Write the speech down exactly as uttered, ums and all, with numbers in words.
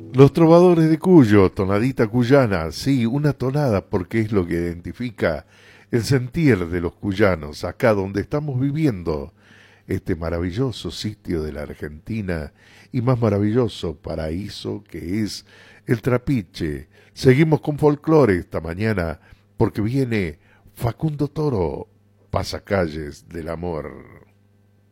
Los trovadores de Cuyo, tonadita cuyana, sí, una tonada porque es lo que identifica el sentir de los cuyanos, acá donde estamos viviendo este maravilloso sitio de la Argentina y más maravilloso paraíso que es el Trapiche. Seguimos con folclore esta mañana porque viene Facundo Toro, Pasacalles del Amor.